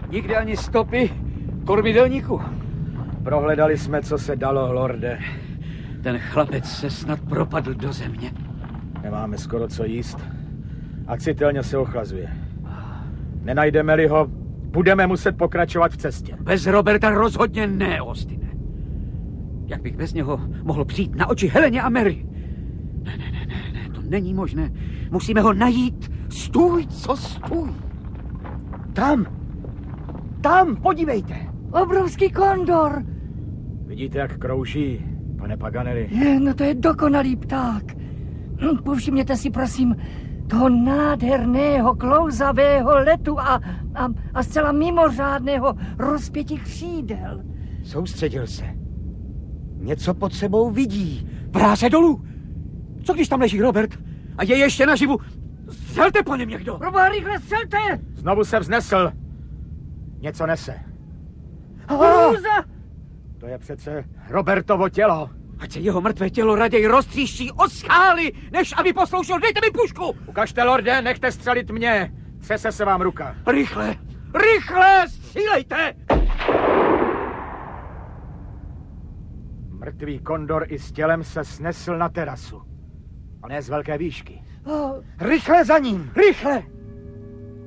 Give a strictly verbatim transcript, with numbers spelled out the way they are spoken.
Nikde ani stopy kormidelníku. Prohledali jsme, co se dalo, lorde. Ten chlapec se snad propadl do země. Nemáme skoro co jíst. A citelně se ochlazuje. Nenajdeme-li ho, budeme muset pokračovat v cestě. Bez Roberta rozhodně ne, Austine. Jak bych bez něho mohl přijít na oči Heleně a Mary? Ne, ne, ne, ne, ne, to není možné. Musíme ho najít. Stůj, co stůj. Tam! Tam, podívejte! Obrovský kondor! Vidíte, jak krouží, pane Paganelli? Je, no to je dokonalý pták. Hm, povšimněte si, prosím, toho nádherného, klouzavého letu a, a, a zcela mimořádného rozpětí křídel. Soustředil se. Něco pod sebou vidí. Vrá se dolů. Co když tam leží Robert a je ještě naživu? Střelte po něm někdo. Proboha, rychle střelte! Znovu se vznesl. Něco nese. Hrůza! To je přece Robertovo tělo. Ať se jeho mrtvé tělo raději roztříští o skály, než aby posloušel. Dejte mi pušku! Ukažte, lorde, nechte střelit mě. Třese se vám ruka. Rychle, rychle, střílejte! Mrtvý kondor i s tělem se snesl na terasu. A ne z velké výšky. Oh. Rychle za ním! Rychle!